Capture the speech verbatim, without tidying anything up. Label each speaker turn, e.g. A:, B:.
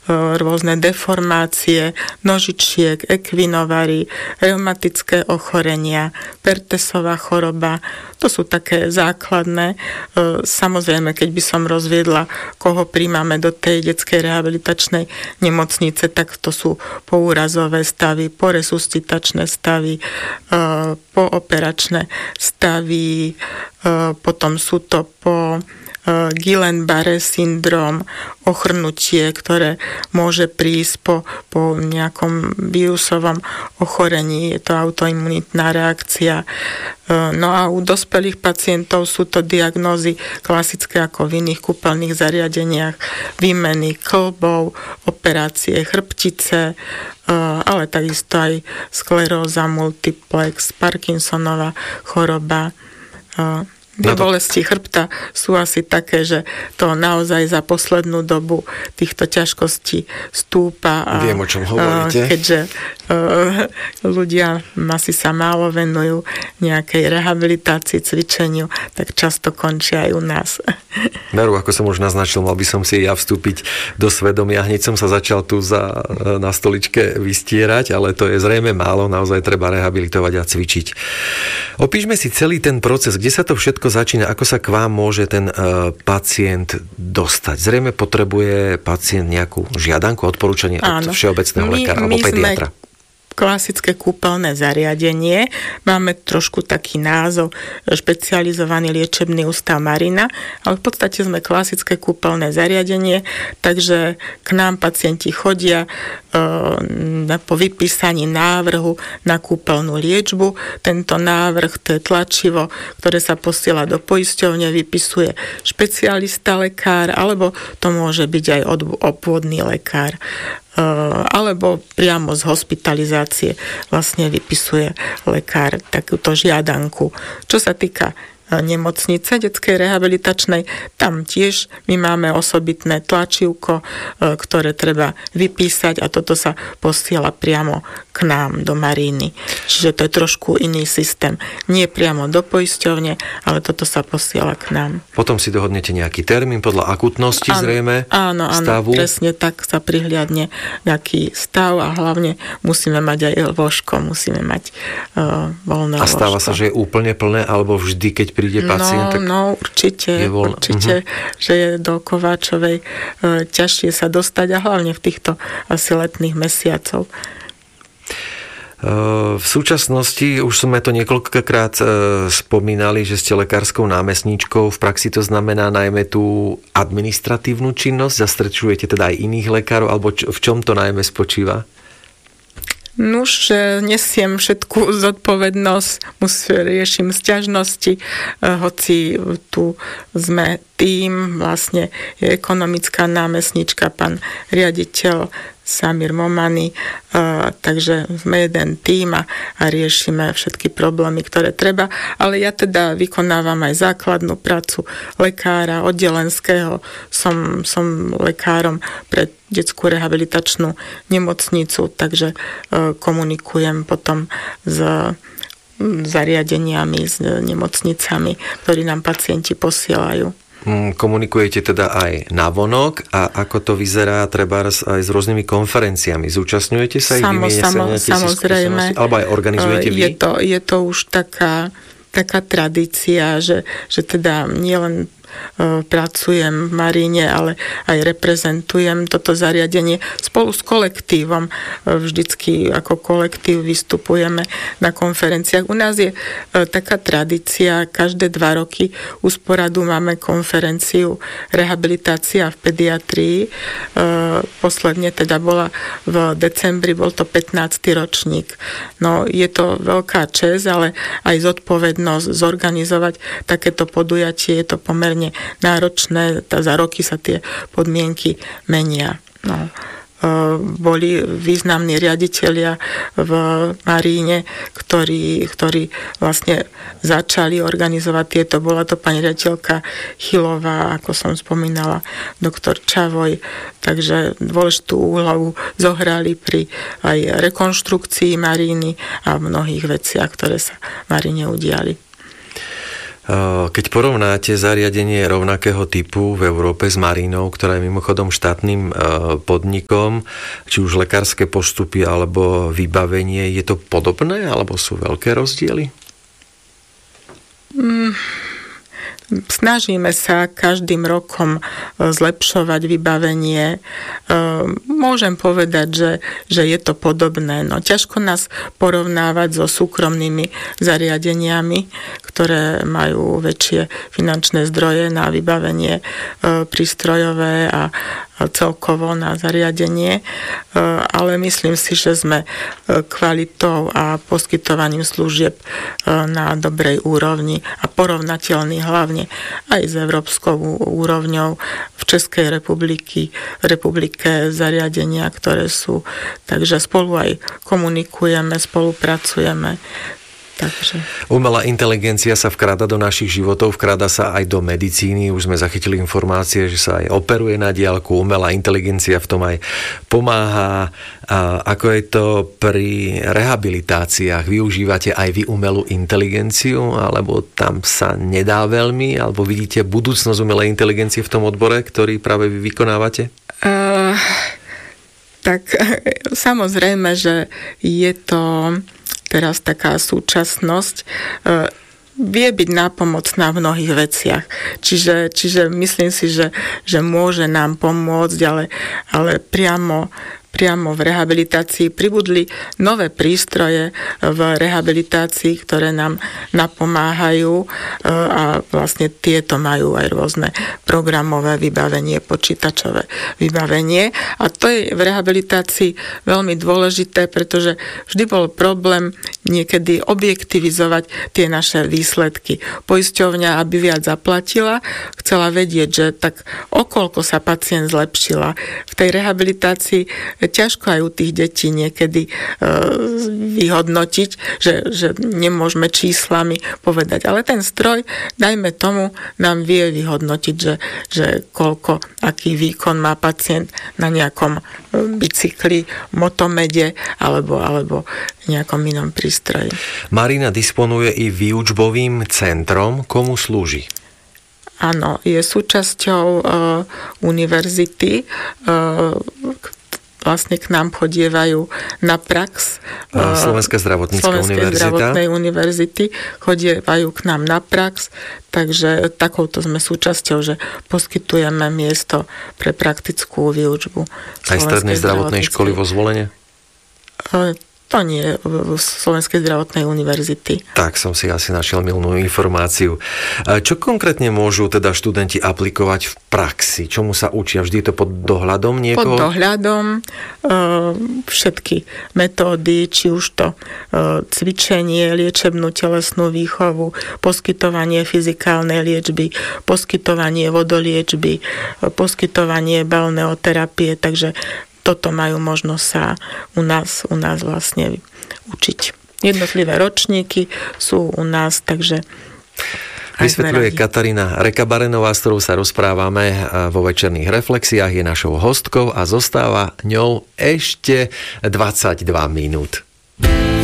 A: rôzne deformácie nožičiek, ekvinovary, reumatické ochorenia, Pertesová choroba. To sú také základné. Samozrejme, keď by som rozviedla, koho príjmame do tej detskej rehabilitačnej nemocnice, tak to sú poúrazové stavy, poresuscitačné stavy, pooperačné stavy, potom sú to po Guillain-Barré syndrom, ochrnutie, ktoré môže prísť po, po nejakom vírusovom ochorení, je to autoimunitná reakcia. No a u dospelých pacientov sú to diagnózy klasické ako v iných kúpeľných zariadeniach, výmeny kĺbov, operácie chrbtice, ale takisto aj skleróza multiplex, Parkinsonova choroba. Tie bolesti chrbta sú asi také, že to naozaj za poslednú dobu týchto ťažkostí stúpa. A
B: viem, o čom hovoríte.
A: Keďže uh, ľudia asi sa málo venujú nejakej rehabilitácii, cvičeniu, tak často končia aj u nás.
B: Veru, ako som už naznačil, mal by som si ja vstúpiť do svedomia. Hneď som sa začal tu za, na stoličke vystierať, ale to je zrejme málo, naozaj treba rehabilitovať a cvičiť. Opíšme si celý ten proces, kde sa to všetko začína, ako sa k vám môže ten uh, pacient dostať. Zrejme potrebuje pacient nejakú žiadanku, odporúčanie od všeobecného
A: my,
B: lekára
A: my
B: alebo pediatra.
A: Klasické kúpeľné zariadenie. Máme trošku taký názov špecializovaný liečebný ústav Marina, ale v podstate sme klasické kúpeľné zariadenie, takže k nám pacienti chodia e, po vypísaní návrhu na kúpeľnú liečbu. Tento návrh, to je tlačivo, ktoré sa posiela do poisťovne, vypisuje špecialista lekár, alebo to môže byť aj obvodný lekár, alebo priamo z hospitalizácie vlastne vypisuje lekár takúto žiadanku. Čo sa týka nemocnice detskej rehabilitačnej, tam tiež my máme osobitné tlačívko, ktoré treba vypísať a toto sa posiela priamo k nám do Maríny. Čiže to je trošku iný systém. Nie priamo do poisťovne, ale toto sa posiela k nám.
B: Potom si dohodnete nejaký termín podľa akutnosti áno, zrejme
A: áno,
B: stavu?
A: Áno, presne tak sa prihliadne nejaký stav a hlavne musíme mať aj lôžko, musíme mať uh, voľné lôžko.
B: A stáva sa, že je úplne plné, alebo vždy, keď príde pacient,
A: no,
B: tak
A: no, určite,
B: je voľné.
A: určite, uh-huh. že je do Kováčovej uh, ťažšie sa dostať a hlavne v týchto asi letných mesiacov.
B: V súčasnosti, už sme to niekoľkokrát spomínali, že ste lekárskou námestníčkou. V praxi to znamená najmä tú administratívnu činnosť, zastrečujete teda aj iných lekárov, alebo v čom to najmä spočíva?
A: Nuž, nesiem všetku zodpovednosť, musím, riešim sťažnosti, hoci tu sme tým, vlastne je ekonomická námestnička, pán riaditeľ Samir Momany, uh, takže sme jeden tím a, a riešime všetky problémy, ktoré treba, ale ja teda vykonávam aj základnú prácu lekára, oddelenského, som, som lekárom pre detskú rehabilitačnú nemocnicu, takže uh, komunikujem potom s zariadeniami, s nemocnicami, ktorí nám pacienti posielajú.
B: Komunikujete teda aj navonok a ako to vyzerá treba aj s rôznymi konferenciami? Zúčastňujete sa ich?
A: Samo, samo, samozrejme.
B: Alebo aj organizujete vy?
A: Je to, je to už taká, taká tradícia, že, že teda nielen pracujem v Maríne, ale aj reprezentujem toto zariadenie spolu s kolektívom. Vždycky ako kolektív vystupujeme na konferenciách. U nás je taká tradícia, každé dva roky usporadu máme konferenciu rehabilitácia v pediatrii. Posledne teda bola v decembri, bol to pätnásty ročník. No je to veľká česť, ale aj zodpovednosť zorganizovať takéto podujatie, je to pomerne náročné, za roky sa tie podmienky menia. No. Boli významní riaditelia v Maríne, ktorí, ktorí vlastne začali organizovať tieto. Bola to pani riaditeľka Chylová, ako som spomínala, doktor Čavoj, takže dôležitú úlohu zohrali pri aj rekonštrukcii Maríny a v mnohých veciach, ktoré sa v Maríne udiali.
B: Keď porovnáte zariadenie rovnakého typu v Európe s Marínou, ktorá je mimochodom štátnym podnikom, či už lekárske postupy alebo vybavenie, je to podobné alebo sú veľké rozdiely?
A: Mm. Snažíme sa každým rokom zlepšovať vybavenie. Môžem povedať, že, že je to podobné. No, ťažko nás porovnávať so súkromnými zariadeniami, ktoré majú väčšie finančné zdroje na vybavenie prístrojové a celkovo na zariadenie, ale myslím si, že sme kvalitou a poskytovaním služieb na dobrej úrovni a porovnateľný hlavne aj s európskou úrovňou v Českej republiky, republike zariadenia, ktoré sú. Takže spolu aj komunikujeme, spolupracujeme. Takže.
B: Umelá inteligencia sa vkráda do našich životov, vkráda sa aj do medicíny. Už sme zachytili informácie, že sa aj operuje na diaľku. Umelá inteligencia v tom aj pomáha. A ako je to pri rehabilitáciách? Využívate aj vy umelú inteligenciu? Alebo tam sa nedá veľmi? Alebo vidíte budúcnosť umelej inteligencie v tom odbore, ktorý práve vy vykonávate? Uh,
A: tak samozrejme, že je to teraz taká súčasnosť, vie byť nápomocná v mnohých veciach. Čiže, čiže myslím si, že, že môže nám pomôcť, ale, ale priamo priamo v rehabilitácii pribudli nové prístroje v rehabilitácii, ktoré nám napomáhajú a vlastne tieto majú aj rôzne programové vybavenie, počítačové vybavenie a to je v rehabilitácii veľmi dôležité, pretože vždy bol problém niekedy objektivizovať tie naše výsledky. Poisťovňa, aby viac zaplatila, chcela vedieť, že tak okoľko sa pacient zlepšila. V tej rehabilitácii ťažko aj u tých detí niekedy e, vyhodnotiť, že, že nemôžeme číslami povedať. Ale ten stroj, dajme tomu, nám vie vyhodnotiť, že, že koľko, aký výkon má pacient na nejakom bicykli, motomede alebo, alebo nejakom inom prístroji.
B: Marína disponuje i výučbovým centrom. Komu slúži?
A: Áno, je súčasťou e, univerzity, e, vlastne k nám chodievajú na prax.
B: Slovenská zdravotnícka
A: Slovenskej
B: univerzita.
A: zdravotnej univerzity chodievajú k nám na prax, takže takouto sme súčasťou, že poskytujeme miesto pre praktickú výučbu.
B: Aj strednej zdravotnej školy vo Zvolene?
A: To nie, v Slovenskej zdravotnej univerzity.
B: Tak som si asi našiel milnú informáciu. Čo konkrétne môžu teda študenti aplikovať v praxi? Čomu sa učia? Vždy je to pod dohľadom niekoho?
A: Pod dohľadom všetky metódy, či už to cvičenie, liečebnú telesnú výchovu, poskytovanie fyzikálnej liečby, poskytovanie vodoliečby, poskytovanie balneoterapie, takže toto majú možnosť sa u nás, u nás vlastne učiť. Jednotlivé ročníky sú u nás, takže
B: vysvetľuje Katarína Rekabarenová, s ktorou sa rozprávame vo večerných reflexiách, je našou hostkou a zostáva ňou ešte dvadsaťdva minút.